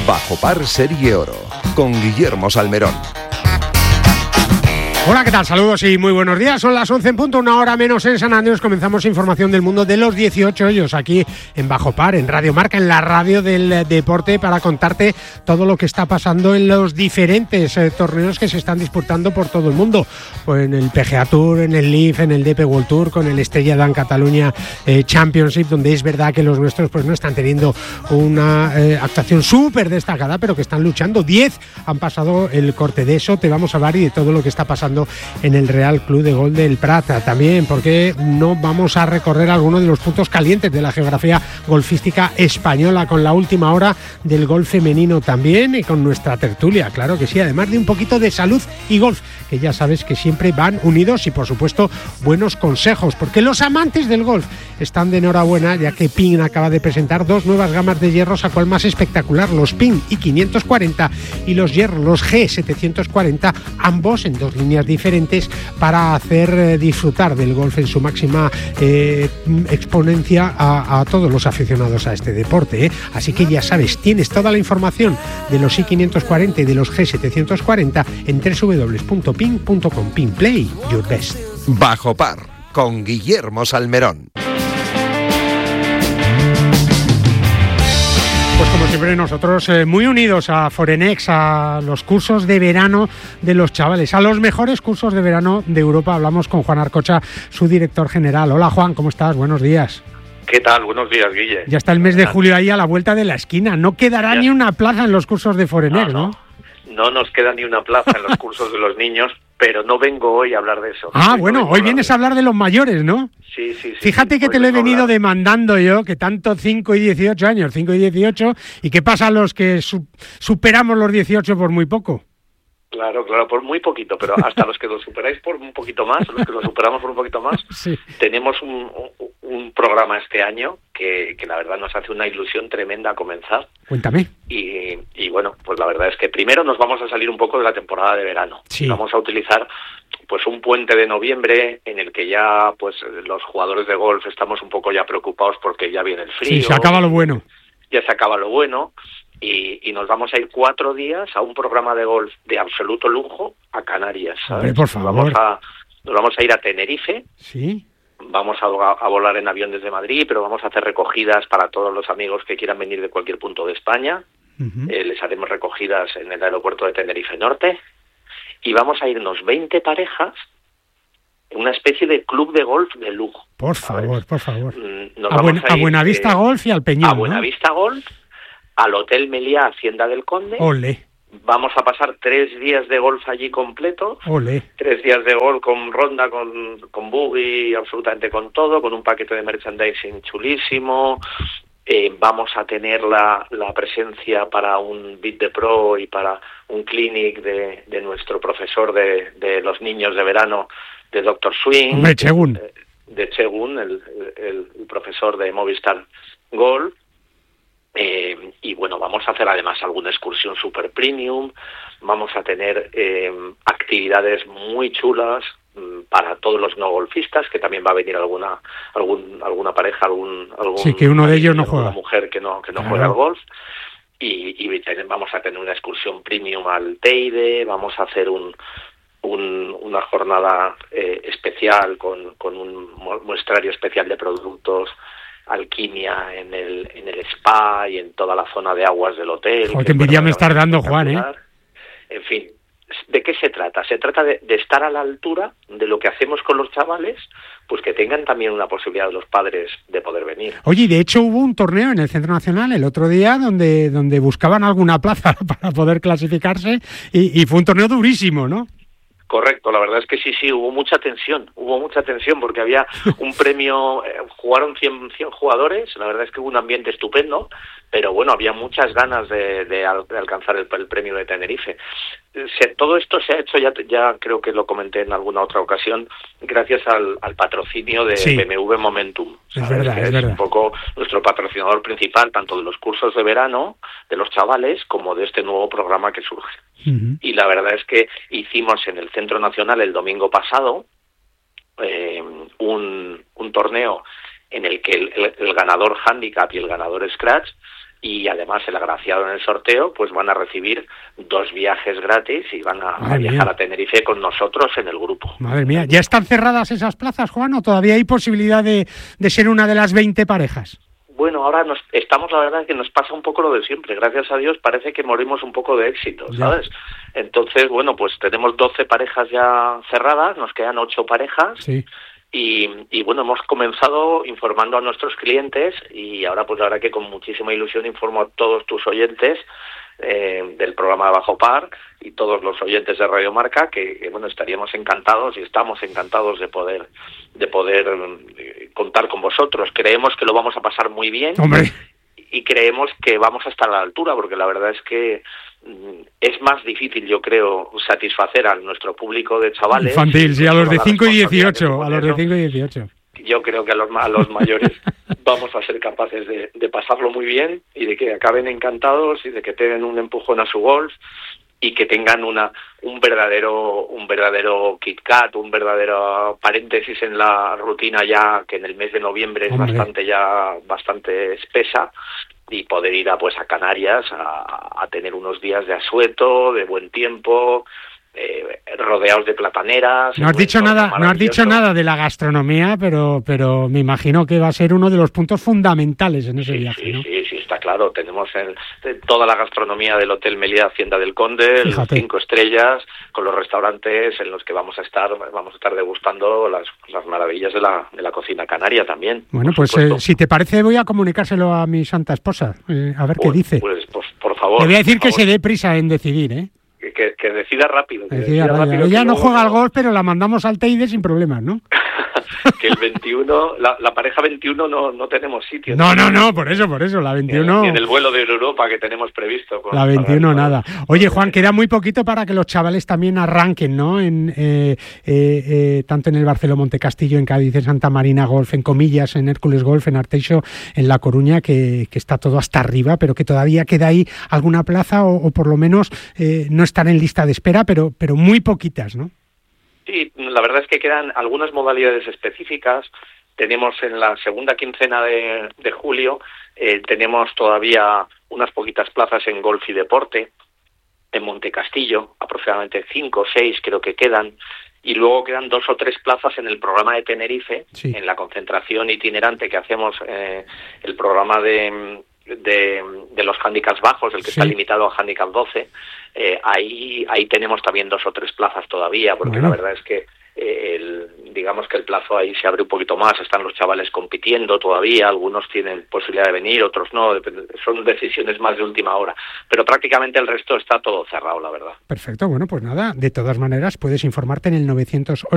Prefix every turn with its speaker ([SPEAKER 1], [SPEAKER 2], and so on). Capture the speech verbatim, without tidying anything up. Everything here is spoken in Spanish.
[SPEAKER 1] Bajo Par Serie Oro, con Guillermo Salmerón.
[SPEAKER 2] Hola, ¿qué tal? Saludos y muy buenos días. Son las once en punto, una hora menos en San Andrés. Comenzamos información del mundo de los dieciocho hoyos aquí en Bajo Par, en Radio Marca, en la radio del deporte, para contarte todo lo que está pasando en los diferentes eh, torneos que se están disputando por todo el mundo. Pues en el P G A Tour, en el Leaf, en el D P World Tour, con el Estrella Damm Catalunya eh, Championship, donde es verdad que los nuestros pues no están teniendo una eh, actuación súper destacada, pero que están luchando. Diez han pasado el corte. De eso te vamos a hablar y de todo lo que está pasando en el Real Club de Golf del Prat también, porque no vamos a recorrer algunos de los puntos calientes de la geografía golfística española, con la última hora del golf femenino también, y con nuestra tertulia, claro que sí, además de un poquito de salud y golf, que ya sabes que siempre van unidos, y por supuesto buenos consejos, porque los amantes del golf están de enhorabuena, ya que Ping acaba de presentar dos nuevas gamas de hierros, a cual más espectacular, los Ping I quinientos cuarenta y los hierros, los G setecientos cuarenta, ambos en dos líneas diferentes, para hacer eh, disfrutar del golf en su máxima eh, exponencia a, a todos los aficionados a este deporte, ¿eh? Así que ya sabes, tienes toda la información de los I quinientos cuarenta y de los G setecientos cuarenta en doble u doble u doble u punto ping punto com. Ping, play your best.
[SPEAKER 1] Bajo Par, con Guillermo Salmerón.
[SPEAKER 2] Pues como siempre nosotros eh, muy unidos a Forenex, a los cursos de verano de los chavales, a los mejores cursos de verano de Europa. Hablamos con Juan Arcocha, su director general. Hola Juan, ¿cómo estás? Buenos días.
[SPEAKER 3] ¿Qué tal? Buenos días, Guille.
[SPEAKER 2] Ya está el mes de julio ahí a la vuelta de la esquina. No quedará ya ni una plaza en los cursos de Forenex, ¿no?
[SPEAKER 3] No, no nos queda ni una plaza en los cursos de los niños, pero no vengo hoy a hablar de eso.
[SPEAKER 2] Ah,
[SPEAKER 3] hoy
[SPEAKER 2] bueno,
[SPEAKER 3] no
[SPEAKER 2] hoy vienes a hablar de los mayores, ¿no?
[SPEAKER 3] Sí, sí, sí.
[SPEAKER 2] Fíjate
[SPEAKER 3] sí,
[SPEAKER 2] que te lo he venido
[SPEAKER 3] hablar.
[SPEAKER 2] demandando yo, que tanto cinco y dieciocho años, cinco y dieciocho, ¿y qué pasa a los que su- superamos los dieciocho por muy poco?
[SPEAKER 3] Claro, claro, por muy poquito, pero hasta los que lo superáis por un poquito más, los que lo superamos por un poquito más,
[SPEAKER 2] Sí.
[SPEAKER 3] tenemos un, un, un programa este año que, que la verdad nos hace una ilusión tremenda comenzar.
[SPEAKER 2] Cuéntame.
[SPEAKER 3] Y, y bueno, pues la verdad es que primero nos vamos a salir un poco de la temporada de verano.
[SPEAKER 2] Sí.
[SPEAKER 3] Vamos a utilizar pues un puente de noviembre en el que ya pues los jugadores de golf estamos un poco ya preocupados porque ya viene el frío.
[SPEAKER 2] Sí, se acaba lo bueno.
[SPEAKER 3] Ya se acaba lo bueno. Y, y nos vamos a ir cuatro días a un programa de golf de absoluto lujo a Canarias, ¿sabes?
[SPEAKER 2] Hombre, por favor.
[SPEAKER 3] Nos vamos a, nos vamos a ir a Tenerife.
[SPEAKER 2] Sí.
[SPEAKER 3] Vamos a, a volar en avión desde Madrid, pero vamos a hacer recogidas para todos los amigos que quieran venir de cualquier punto de España.
[SPEAKER 2] Uh-huh.
[SPEAKER 3] Eh, les haremos recogidas en el aeropuerto de Tenerife Norte. Y vamos a irnos veinte parejas en una especie de club de golf de lujo.
[SPEAKER 2] Por
[SPEAKER 3] ¿sabes?
[SPEAKER 2] favor, por favor.
[SPEAKER 3] Nos
[SPEAKER 2] A,
[SPEAKER 3] vamos
[SPEAKER 2] buen, a,
[SPEAKER 3] ir,
[SPEAKER 2] Buenavista
[SPEAKER 3] eh,
[SPEAKER 2] Golf y al Peñón,
[SPEAKER 3] A
[SPEAKER 2] ¿no?
[SPEAKER 3] Buenavista Golf, al Hotel Meliá Hacienda del Conde.
[SPEAKER 2] Ole,
[SPEAKER 3] Vamos a pasar tres días de golf allí completos.
[SPEAKER 2] ole.
[SPEAKER 3] Tres días de golf con ronda, con, con buggy, absolutamente con todo, con un paquete de merchandising chulísimo. Eh, vamos a tener la, la presencia para un Beat the Pro y para un clinic de, de nuestro profesor de, de los niños de verano, de doctor Swing.
[SPEAKER 2] Hombre, Chegun.
[SPEAKER 3] De, de Chegun, el, el, el profesor de Movistar Golf. Eh, y bueno, vamos a hacer además alguna excursión super premium, vamos a tener eh, actividades muy chulas mm, para todos los no golfistas, que también va a venir alguna algún, alguna pareja, algún, algún
[SPEAKER 2] Sí, que uno de ellos no juega.
[SPEAKER 3] Una mujer que no que no
[SPEAKER 2] Claro.
[SPEAKER 3] juega al golf. Y, y ten- vamos a tener una excursión premium al Teide, vamos a hacer un Un, una jornada eh, especial con, con un mu- muestrario especial de productos, alquimia en el en el spa y en toda la zona de aguas del hotel.
[SPEAKER 2] Joder,
[SPEAKER 3] que
[SPEAKER 2] qué envidia
[SPEAKER 3] es
[SPEAKER 2] me estás dando, Juan, ¿eh?
[SPEAKER 3] espectacular. En fin, ¿de qué se trata? Se trata de, de estar a la altura de lo que hacemos con los chavales, pues que tengan también una posibilidad de los padres de poder venir.
[SPEAKER 2] Oye, y de hecho hubo un torneo en el Centro Nacional el otro día donde, donde buscaban alguna plaza para poder clasificarse y, y fue un torneo durísimo, ¿no?
[SPEAKER 3] Correcto, la verdad es que sí, sí, hubo mucha tensión, hubo mucha tensión porque había un premio, eh, jugaron cien, cien jugadores, la verdad es que hubo un ambiente estupendo, pero bueno, había muchas ganas de, de, al, de alcanzar el, el premio de Tenerife. Se, todo esto se ha hecho, ya, ya creo que lo comenté en alguna otra ocasión, gracias al, al patrocinio de
[SPEAKER 2] Sí.
[SPEAKER 3] B M W Momentum.
[SPEAKER 2] Es
[SPEAKER 3] ¿sabes?
[SPEAKER 2] verdad,
[SPEAKER 3] Que
[SPEAKER 2] es
[SPEAKER 3] es
[SPEAKER 2] verdad.
[SPEAKER 3] un poco nuestro patrocinador principal, tanto de los cursos de verano, de los chavales, como de este nuevo programa que surge.
[SPEAKER 2] Uh-huh.
[SPEAKER 3] Y la verdad es que hicimos en el Centro Nacional el domingo pasado eh, un, un torneo en el que el, el, el ganador handicap y el ganador scratch y además el agraciado en el sorteo pues van a recibir dos viajes gratis y van a, a viajar mía. a Tenerife con nosotros en el grupo.
[SPEAKER 2] Madre mía, ¿ya están cerradas esas plazas, Juan, o todavía hay posibilidad de, de ser una de las veinte parejas?
[SPEAKER 3] Bueno, ahora nos estamos, la verdad, que nos pasa un poco lo de siempre. Gracias a Dios parece que morimos un poco de éxito, ¿sabes? Ya. Entonces, bueno, pues tenemos doce parejas ya cerradas, nos quedan ocho parejas.
[SPEAKER 2] Sí.
[SPEAKER 3] Y, y bueno, hemos comenzado informando a nuestros clientes y ahora pues la verdad que con muchísima ilusión informo a todos tus oyentes eh, del programa de Bajo Par y todos los oyentes de Radio Marca que, que bueno, estaríamos encantados y estamos encantados de poder de poder eh, contar con vosotros. Creemos que lo vamos a pasar muy bien.
[SPEAKER 2] ¡Hombre!
[SPEAKER 3] Y creemos que vamos a estar a la altura, porque la verdad es que es más difícil, yo creo, satisfacer a nuestro público de chavales.
[SPEAKER 2] Infantil, sí, a los de cinco y dieciocho, a los de cinco y dieciocho.
[SPEAKER 3] Yo creo que a los, a los mayores vamos a ser capaces de, de pasarlo muy bien y de que acaben encantados y de que tengan un empujón a su golf y que tengan una un verdadero un verdadero Kit Kat, un verdadero paréntesis en la rutina ya que en el mes de noviembre es Hombre. bastante ya bastante espesa y poder ir a pues a Canarias a, a tener unos días de asueto, de buen tiempo, eh, rodeados de plataneras.
[SPEAKER 2] No has dicho nada, no has dicho nada de la gastronomía, pero pero me imagino que va a ser uno de los puntos fundamentales en ese
[SPEAKER 3] sí,
[SPEAKER 2] viaje,
[SPEAKER 3] sí,
[SPEAKER 2] ¿no?
[SPEAKER 3] Sí, sí, está claro. Tenemos el, toda la gastronomía del Hotel Meliá Hacienda del Conde, los cinco estrellas, con los restaurantes en los que vamos a estar, vamos a estar degustando las, las maravillas de la, de la cocina canaria también.
[SPEAKER 2] Bueno, pues eh, si te parece voy a comunicárselo a mi santa esposa, eh, a ver
[SPEAKER 3] pues,
[SPEAKER 2] qué dice.
[SPEAKER 3] Pues, pues por favor.
[SPEAKER 2] Le voy a decir que
[SPEAKER 3] favor.
[SPEAKER 2] se dé prisa en decidir, ¿eh?
[SPEAKER 3] Que, que decida rápido. Que
[SPEAKER 2] decida
[SPEAKER 3] decida
[SPEAKER 2] rápido.
[SPEAKER 3] rápido
[SPEAKER 2] Ella
[SPEAKER 3] que
[SPEAKER 2] no
[SPEAKER 3] luego,
[SPEAKER 2] juega al golf, pero la mandamos al Teide sin problemas, ¿no?
[SPEAKER 3] Que el veintiuno, la, la pareja veintiuno no, no tenemos sitio.
[SPEAKER 2] No, no, no, por eso, por eso, la veintiuno...
[SPEAKER 3] Ni en el vuelo de Europa que tenemos previsto. Con,
[SPEAKER 2] la veintiuno
[SPEAKER 3] para,
[SPEAKER 2] nada. Oye, Juan, queda muy poquito para que los chavales también arranquen, ¿no? En eh, eh, eh, tanto en el Barceló Montecastillo, en Cádiz, en Santa Marina Golf, en Comillas, en Hércules Golf, en Arteixo, en La Coruña, que, que está todo hasta arriba, pero que todavía queda ahí alguna plaza o, o por lo menos eh, no están en lista de espera, pero, pero muy poquitas, ¿no?
[SPEAKER 3] Sí, la verdad es que quedan algunas modalidades específicas. Tenemos en la segunda quincena de, de julio, eh, tenemos todavía unas poquitas plazas en golf y deporte, en Montecastillo, aproximadamente cinco o seis creo que quedan, y luego quedan dos o tres plazas en el programa de Tenerife, sí. En la concentración itinerante que hacemos, eh, el programa de... De, de los handicaps bajos, el que sí. Está limitado a handicap doce, eh, ahí ahí tenemos también dos o tres plazas todavía, porque bueno. La verdad es que eh, el, digamos que el plazo ahí se abre un poquito más, están los chavales compitiendo todavía, algunos tienen posibilidad de venir, otros no, son decisiones más de última hora, pero prácticamente el resto está todo cerrado, la verdad.
[SPEAKER 2] Perfecto, bueno, pues nada, de todas maneras puedes informarte en el novecientos ocho